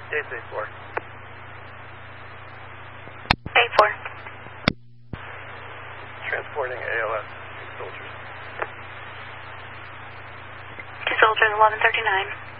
Gates A4. A4. Transporting ALS, 2 soldiers. 2 soldiers, 1139.